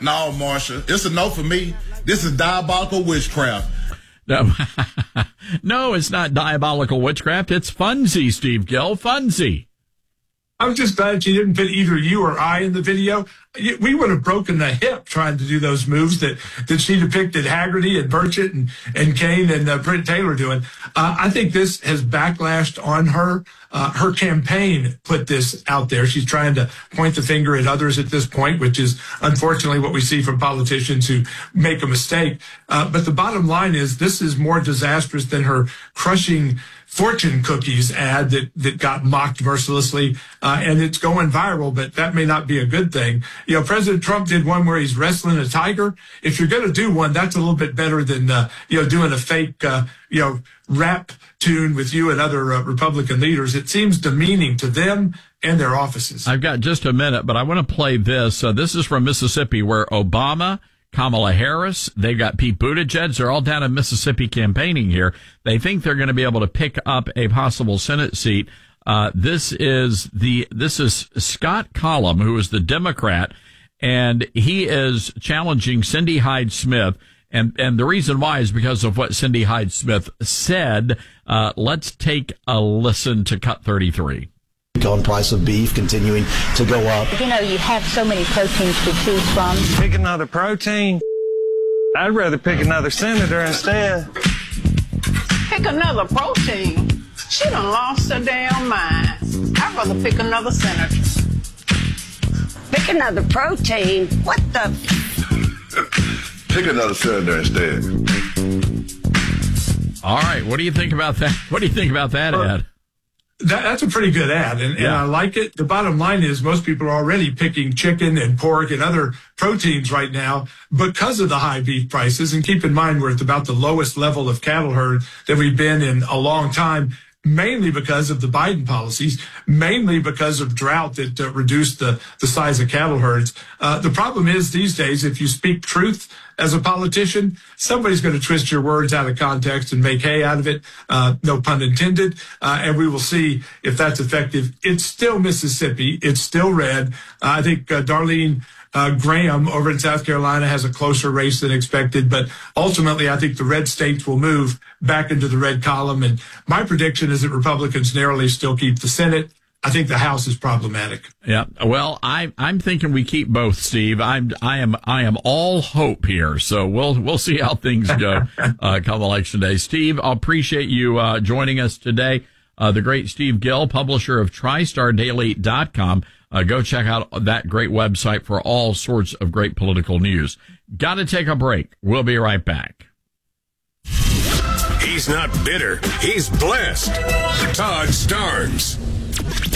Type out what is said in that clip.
No, Marsha, it's a no for me. This is diabolical witchcraft. No, it's not diabolical witchcraft. It's funzy, Steve Gill. Funzy. I'm just glad she didn't put either you or I in the video. We would have broken the hip trying to do those moves that she depicted Haggerty and Burchett and Kane and Brent Taylor doing. I think this has backlashed on her. Her campaign put this out there. She's trying to point the finger at others at this point, which is unfortunately what we see from politicians who make a mistake. But the bottom line is this is more disastrous than her crushing fortune cookies ad that got mocked mercilessly, and it's going viral, but that may not be a good thing. You know, President Trump did one where he's wrestling a tiger. If you're going to do one, that's a little bit better than, doing a fake, rap tune with you and other Republican leaders. It seems demeaning to them and their offices. I've got just a minute, but I want to play this. This is from Mississippi, where Obama, Kamala Harris, they've got Pete Buttigieg. They're all down in Mississippi campaigning here. They think they're going to be able to pick up a possible Senate seat. This is Scott Collum, who is the Democrat, and he is challenging Cindy Hyde-Smith. And the reason why is because of what Cindy Hyde-Smith said. Let's take a listen to Cut 33. On price of beef continuing to go up. You know, you have so many proteins to choose from. Pick another protein. I'd rather pick another senator instead. Pick another protein? She done lost her damn mind. I'd rather pick another senator. Pick another protein? What the? Pick another senator instead. All right, what do you think about that? What do you think about that ad? That's a pretty good ad, and I like it. The bottom line is most people are already picking chicken and pork and other proteins right now because of the high beef prices. And keep in mind, we're at about the lowest level of cattle herd that we've been in a long time, mainly because of the Biden policies, mainly because of drought that reduced the size of cattle herds. The problem is these days, if you speak truth as a politician, somebody's going to twist your words out of context and make hay out of it. No pun intended. And we will see if that's effective. It's still Mississippi. It's still red. I think Darlene Graham over in South Carolina has a closer race than expected, but ultimately I think the red states will move back into the red column. And my prediction is that Republicans narrowly still keep the Senate. I think the House is problematic. Yeah. Well, I'm thinking we keep both, Steve. I am all hope here. So we'll see how things go, come election day. Steve, I appreciate you, joining us today. The great Steve Gill, publisher of TriStarDaily.com. Go check out that great website for all sorts of great political news. Got to take a break. We'll be right back. He's not bitter. He's blessed. Todd Starnes.